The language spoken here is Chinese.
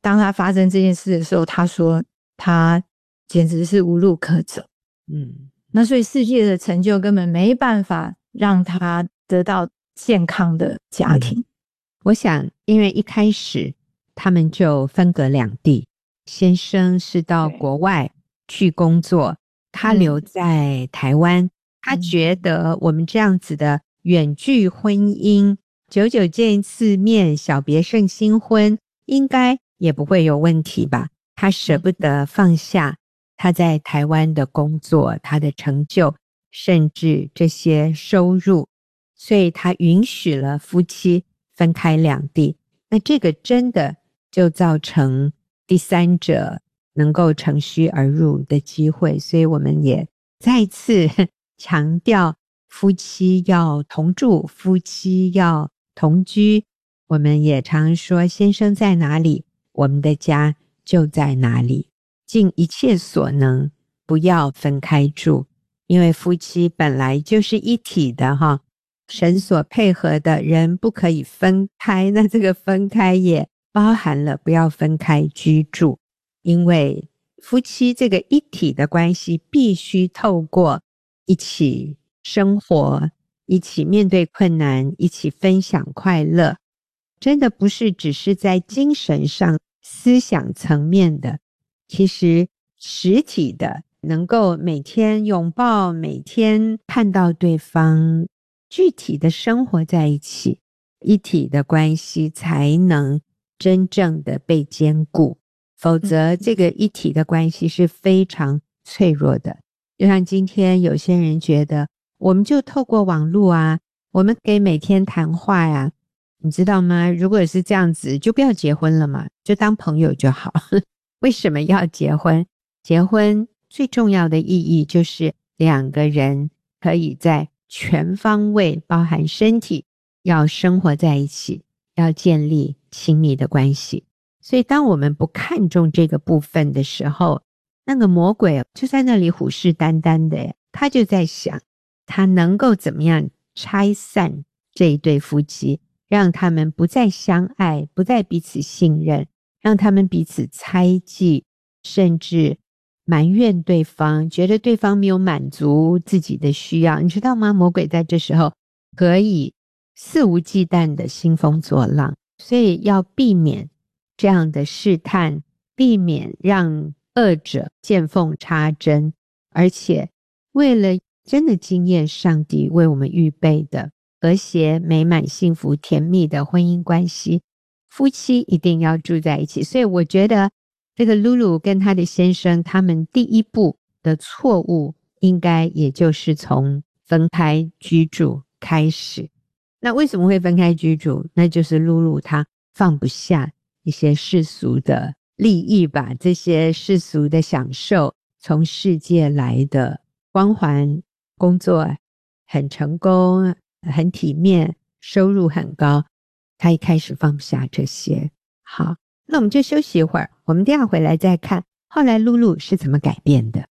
当他发生这件事的时候，他说他简直是无路可走。那所以世界的成就根本没办法让他得到健康的家庭。 我想因为一开始他们就分隔两地，先生是到国外去工作，他留在台湾，他觉得我们这样子的远距婚姻，久久见一次面，小别胜新婚，应该也不会有问题吧。他舍不得放下他在台湾的工作，他的成就，甚至这些收入，所以他允许了夫妻分开两地。那这个真的就造成第三者能够乘虚而入的机会，所以我们也再次强调夫妻要同住，夫妻要同居。我们也常说先生在哪里，我们的家就在哪里，尽一切所能不要分开住，因为夫妻本来就是一体的哈，神所配合的人不可以分开，那这个分开也包含了不要分开居住，因为夫妻这个一体的关系必须透过一起生活，一起面对困难，一起分享快乐，真的不是只是在精神上思想层面的，其实实体的能够每天拥抱，每天看到对方，具体的生活在一起，一体的关系才能真正的被兼顾，否则这个一体的关系是非常脆弱的。就像今天有些人觉得我们就透过网络啊，我们可以每天谈话呀，你知道吗？如果是这样子就不要结婚了嘛，就当朋友就好。为什么要结婚？结婚最重要的意义就是两个人可以在全方位，包含身体，要生活在一起，要建立亲密的关系。所以当我们不看重这个部分的时候，那个魔鬼就在那里虎视眈眈的，他就在想他能够怎么样拆散这一对夫妻，让他们不再相爱，不再彼此信任，让他们彼此猜忌，甚至埋怨对方，觉得对方没有满足自己的需要。你知道吗？魔鬼在这时候可以肆无忌惮的兴风作浪，所以要避免这样的试探，避免让恶者见缝插针，而且为了真的经验上帝为我们预备的和谐美满幸福甜蜜的婚姻关系，夫妻一定要住在一起。所以我觉得这个露露跟她的先生，他们第一步的错误应该也就是从分开居住开始。那为什么会分开居住？那就是露露她放不下一些世俗的利益吧，这些世俗的享受，从世界来的光环，工作很成功，很体面，收入很高，他一开始放不下这些。好，那我们就休息一会儿，我们等一下回来再看后来露露是怎么改变的。